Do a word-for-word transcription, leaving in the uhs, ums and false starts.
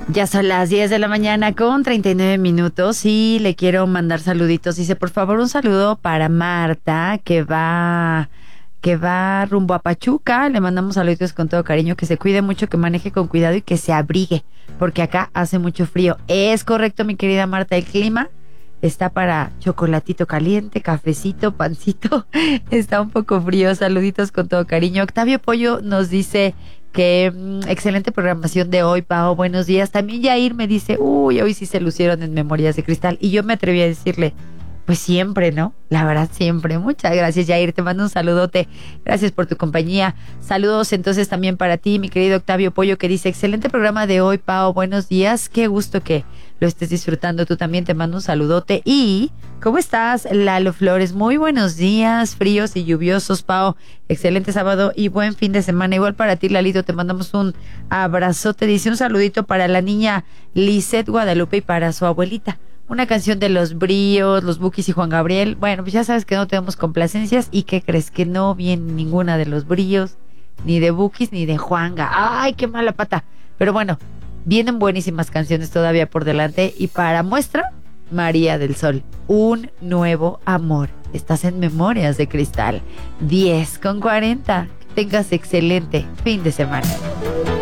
Ya son las diez de la mañana con treinta y nueve minutos y le quiero mandar saluditos. Dice, por favor, un saludo para Marta, que va que va rumbo a Pachuca. Le mandamos saluditos con todo cariño, que se cuide mucho, que maneje con cuidado y que se abrigue, porque acá hace mucho frío. Es correcto, mi querida Marta, el clima está para chocolatito caliente, cafecito, pancito. Está un poco frío. Saluditos con todo cariño. Octavio Pollo nos dice que mmm, excelente programación de hoy, Pao. Buenos días. También Yair me dice, uy, hoy sí se lucieron en Memorias de Cristal. Y yo me atreví a decirle, pues siempre, ¿no? La verdad, siempre. Muchas gracias, Yair. Te mando un saludote. Gracias por tu compañía. Saludos entonces también para ti, mi querido Octavio Pollo, que dice, excelente programa de hoy, Pao. Buenos días. Qué gusto que lo estés disfrutando. Tú también, te mando un saludote. Y, ¿cómo estás, Lalo Flores? Muy buenos días, fríos y lluviosos, Pao. Excelente sábado y buen fin de semana. Igual para ti, Lalito, te mandamos un abrazote. Dice un saludito para la niña Lisette Guadalupe y para su abuelita. Una canción de Los Bríos, Los Bukis y Juan Gabriel. Bueno, pues ya sabes que no tenemos complacencias. ¿Y qué crees? Que no viene ninguna de Los Bríos, ni de Bukis, ni de Juanga. ¡Ay, qué mala pata! Pero bueno, vienen buenísimas canciones todavía por delante. Y para muestra, María del Sol, Un Nuevo Amor. Estás en Memorias de Cristal. diez con cuarenta. Que tengas excelente fin de semana.